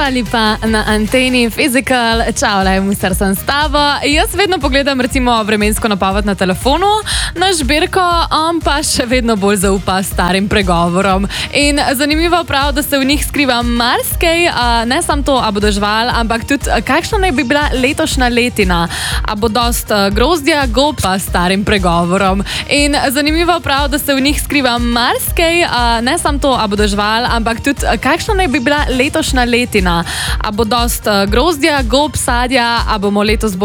ali pa na anteni Physical. Čau, Muster sem s tabo. Jaz vedno pogledam recimo vremensko napoved na telefonu, na žbirko, on pa še vedno bolj zaupa starim pregovorom. In zanimivo prav, da se v njih skriva marsikaj, ne samo to, a bo dežval, ampak tudi kakšna naj bi bila letošnja letina. A bo dost grozdja, gob pa starim pregovorom. In zanimivo prav, da se v njih skriva marsikaj, ne samo to, a bo dežval, ampak tudi kakšna naj bi bila letošnja letina. A bo dost grozdja, gob, sadja, a bomo letos bolj